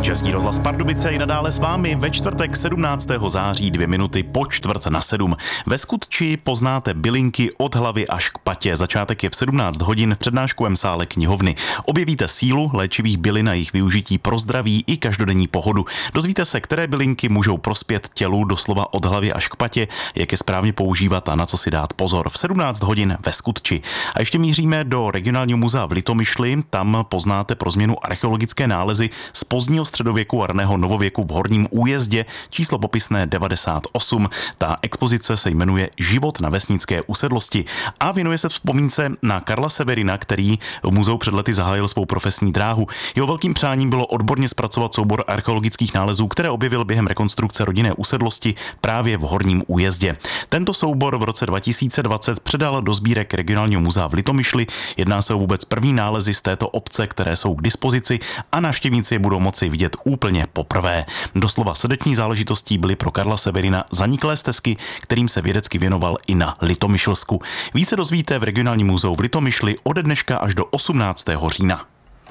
Český rozhlas Pardubice i nadále s vámi ve čtvrtek 17. září 2 minuty po 6:45. Ve Skutči poznáte bylinky od hlavy až k patě. Začátek je v 17 hodin v přednáškovém sále knihovny. Objevíte sílu léčivých bylin a jejich využití pro zdraví i každodenní pohodu. Dozvíte se, které bylinky můžou prospět tělu doslova od hlavy až k patě, jak je správně používat a na co si dát pozor. V 17 hodin ve Skutči. A ještě míříme do regionálního muzea v Litomyšli. Tam poznáte pro změnu archeologické nálezy z pozdního středověku a raného novověku v Horním Újezdě, číslo popisné 98. Ta expozice se jmenuje Život na vesnické usedlosti a věnuje se vzpomínce na Karla Severina, který v muzeu před lety zahájil svou profesní dráhu. Jeho velkým přáním bylo odborně zpracovat soubor archeologických nálezů, které objevil během rekonstrukce rodinné usedlosti právě v Horním Újezdě. Tento soubor v roce 2020 předal do sbírek regionálního muzea v Litomyšli. Jedná se o vůbec první nálezy z této obce, které jsou k dispozici a návštěvníci je budou moci vidět úplně poprvé. Doslova srdeční záležitostí byly pro Karla Severina zaniklé stezky, kterým se vědecky věnoval i na Litomyšlsku. Více dozvíte v regionálním muzeu v Litomyšli ode dneška až do 18. října.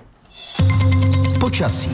Počasí.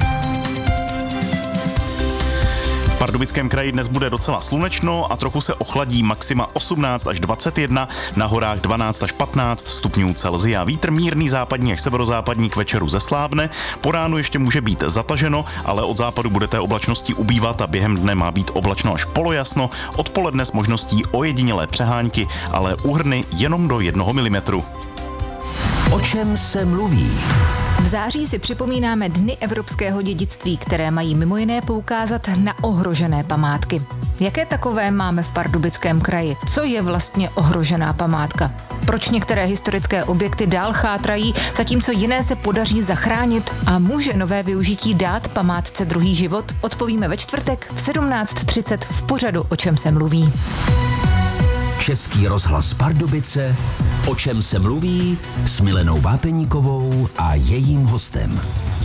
V Pardubickém kraji dnes bude docela slunečno a trochu se ochladí, maxima 18 až 21, na horách 12 až 15 stupňů Celsia. Vítr mírný západní až severozápadní k večeru zeslábne, po ránu ještě může být zataženo, ale od západu bude té oblačnosti ubývat a během dne má být oblačno až polojasno, odpoledne s možností ojedinělé přehánky, ale úhrny jenom do 1 mm. O čem se mluví? V září si připomínáme Dny evropského dědictví, které mají mimo jiné poukázat na ohrožené památky. Jaké takové máme v Pardubickém kraji? Co je vlastně ohrožená památka? Proč některé historické objekty dál chátrají, zatímco jiné se podaří zachránit? A může nové využití dát památce druhý život? Odpovíme ve čtvrtek v 17:30 v pořadu O čem se mluví. Český rozhlas Pardubice, O čem se mluví s Milenou Vápeníkovou a jejím hostem.